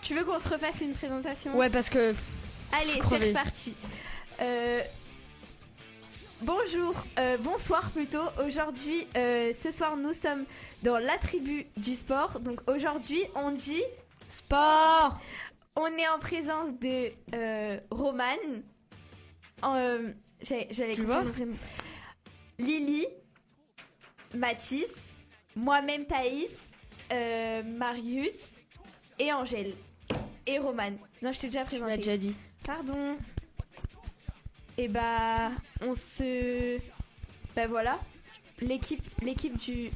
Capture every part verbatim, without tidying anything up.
Tu veux qu'on se refasse une présentation ? Ouais, parce que... Allez, c'est reparti. Euh... Bonjour, euh, bonsoir plutôt. Aujourd'hui, euh, ce soir, nous sommes dans la tribu du sport. Donc aujourd'hui, on dit... Sport. On est en présence de euh, Romane. Euh, j'allais j'allais tu vois Lily, Mathis, moi-même Thaïs, euh, Marius et Angèle. Et Romane. Non, je t'ai déjà présenté. Tu m'as déjà dit. Pardon. Et bah, on se... Bah voilà. L'équipe, l'équipe du...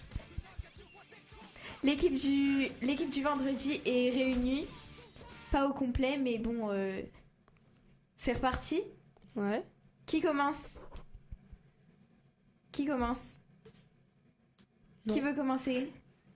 L'équipe du... L'équipe du vendredi est réunie. Pas au complet, mais bon... Euh... C'est reparti. Ouais. Qui commence ? Qui commence ? Non. Qui veut commencer ?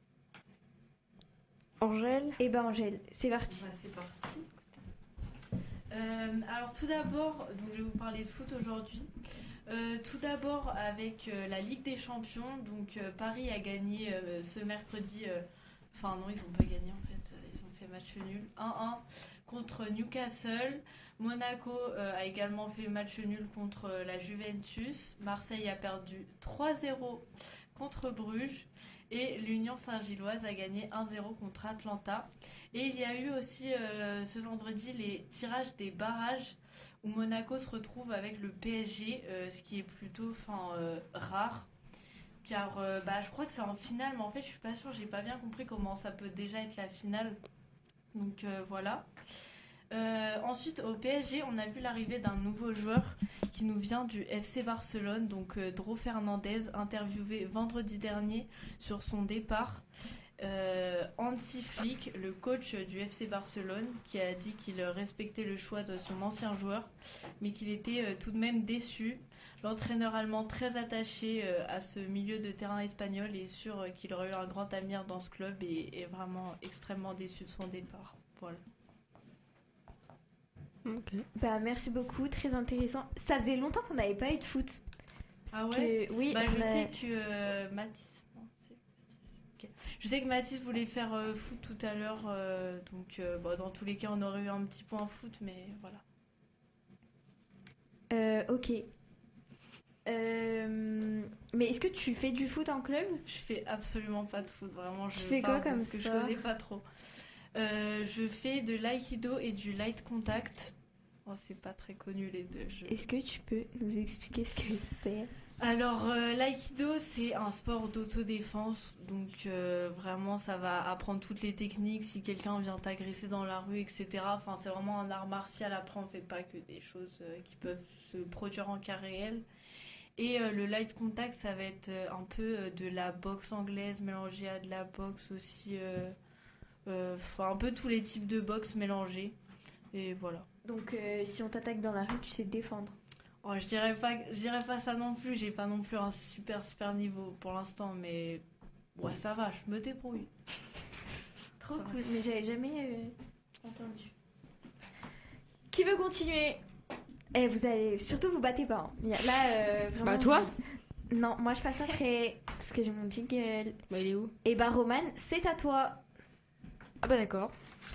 Angèle. Eh ben Angèle, c'est parti. Bah, c'est parti. Euh, alors tout d'abord, donc je vais vous parler de foot aujourd'hui. Euh, tout d'abord avec euh, la Ligue des Champions. Donc euh, Paris a gagné euh, ce mercredi. euh, Enfin non, ils n'ont pas gagné en fait. Ils ont fait match nul. un un contre Newcastle. Monaco euh, a également fait match nul contre euh, la Juventus. Marseille a perdu trois zéro contre Bruges. Et l'Union Saint-Gilloise a gagné un zéro contre Atlanta. Et il y a eu aussi euh, ce vendredi les tirages des barrages où Monaco se retrouve avec le P S G, euh, ce qui est plutôt enfin, euh, rare. Car euh, bah, je crois que c'est en finale, mais en fait je suis pas sûre, j'ai pas bien compris comment ça peut déjà être la finale. Donc euh, voilà. Euh, ensuite au P S G, on a vu l'arrivée d'un nouveau joueur qui nous vient du F C Barcelone, donc euh, Dro Fernandez, interviewé vendredi dernier sur son départ. Euh, Hansi Flick, le coach du F C Barcelone, qui a dit qu'il respectait le choix de son ancien joueur, mais qu'il était euh, tout de même déçu. L'entraîneur allemand, très attaché euh, à ce milieu de terrain espagnol, est sûr euh, qu'il aurait eu un grand avenir dans ce club et est vraiment extrêmement déçu de son départ. Voilà. Ok. Bah merci beaucoup, très intéressant. Ça faisait longtemps qu'on n'avait pas eu de foot. Ah ouais. Que, oui. Bah je a... sais que euh, Mathis. Non, c'est Mathis. Okay. Je sais que Mathis voulait faire euh, foot tout à l'heure, euh, donc euh, bah, dans tous les cas on aurait eu un petit point foot, mais voilà. Euh, ok. Euh, mais est-ce que tu fais du foot en club ? Je fais absolument pas de foot, vraiment. Je tu fais quoi comme parce que je connais pas trop. Euh, je fais de l'aïkido et du light contact. Oh, c'est pas très connu les deux. Je... Est-ce que tu peux nous expliquer ce que c'est ? Alors, euh, l'aïkido, c'est un sport d'autodéfense. Donc, euh, vraiment, ça va apprendre toutes les techniques. Si quelqu'un vient t'agresser dans la rue, et cetera. Enfin, c'est vraiment un art martial. Après, on fait pas que des choses euh, qui peuvent se produire en cas réel. Et euh, le light contact, ça va être euh, un peu euh, de la boxe anglaise mélangée à de la boxe aussi... Euh, Euh, enfin, un peu tous les types de boxe mélangés. Et voilà. Donc, euh, si on t'attaque dans la rue, tu sais te défendre. Oh, je dirais pas, je dirais pas ça non plus. J'ai pas non plus un super super niveau pour l'instant, mais ouais, ça va. Je me débrouille. Trop cool. Mais j'avais jamais euh, entendu. Qui veut continuer ? Eh, vous allez surtout vous battez pas. Hein. Là, euh, vraiment. Bah toi ? Vous... Non, moi je passe après parce que j'ai mon jingle. Bah il est où ? Et bah Romane, c'est à toi. Ah bah d'accord.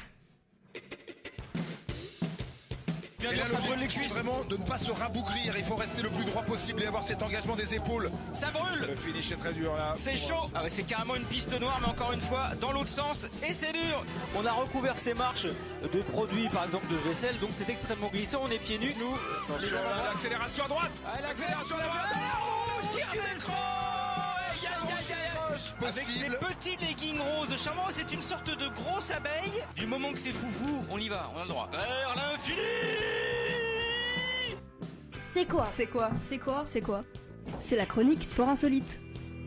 Et là, l'objectif, c'est vraiment de ne pas se rabougrir. Il faut rester le plus droit possible et avoir cet engagement des épaules. Ça brûle. Le finish est très dur là. C'est chaud. Ah ouais, c'est carrément une piste noire, mais encore une fois, dans l'autre sens. Et c'est dur. On a recouvert ces marches de produits, par exemple de vaisselle, donc c'est extrêmement glissant. On est pieds nus. Nous, attention là, l'accélération à droite. Allez, l'accélération à droite. Oh, qui redescend. Avec ses petits leggings roses charmants, c'est une sorte de grosse abeille. Du moment que c'est foufou, on y va, on a le droit. Vers l'infini. C'est quoi ? C'est quoi ? C'est quoi ? C'est quoi ? C'est la chronique Sport Insolite.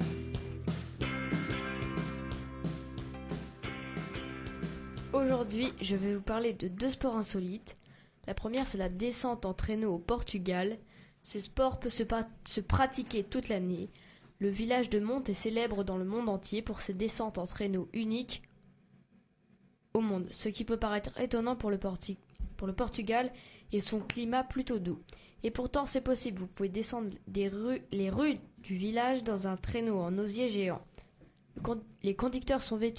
Aujourd'hui, je vais vous parler de deux sports insolites. La première, c'est la descente en traîneau au Portugal. Ce sport peut se, pa- se pratiquer toute l'année. Le village de Monte est célèbre dans le monde entier pour ses descentes en traîneau uniques au monde, ce qui peut paraître étonnant pour le, Porti- pour le Portugal et son climat plutôt doux. Et pourtant, c'est possible, vous pouvez descendre des rues, les rues du village dans un traîneau en osier géant. Le con- les conducteurs sont vêtus